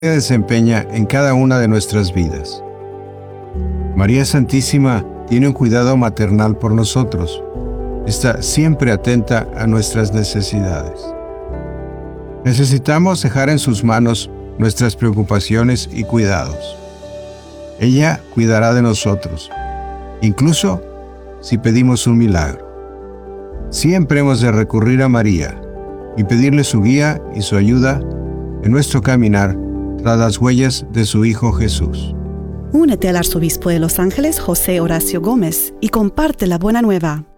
desempeña en cada una de nuestras vidas. María Santísima tiene un cuidado maternal por nosotros. Está siempre atenta a nuestras necesidades. Necesitamos dejar en sus manos nuestras preocupaciones y cuidados. Ella cuidará de nosotros, incluso si pedimos un milagro. Siempre hemos de recurrir a María y pedirle su guía y su ayuda en nuestro caminar tras las huellas de su Hijo Jesús. Únete al Arzobispo de Los Ángeles, José Horacio Gómez, y comparte la buena nueva.